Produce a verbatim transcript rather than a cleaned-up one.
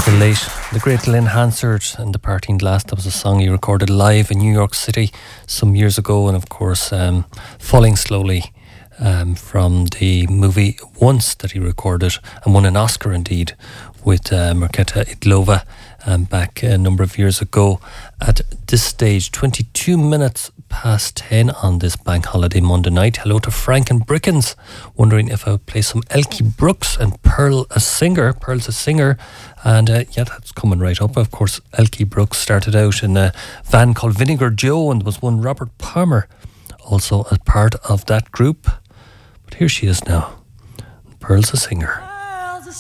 The late, the great Lynn Hansard and The Parting Glass. That was a song he recorded live in New York City some years ago, and of course um, Falling Slowly um, from the movie Once that he recorded and won an Oscar indeed with uh, Marketa Idlova um, back a number of years ago. At this stage, twenty-two minutes past ten on this bank holiday Monday night. Hello to Frank and Brickens, wondering if I would play some Elkie Brooks and Pearl a singer. Pearl's a singer, and uh, yeah, that's coming right up. Of course, Elkie Brooks started out in a van called Vinegar Joe, and there was one Robert Palmer also a part of that group. But here she is now. Pearl's a singer.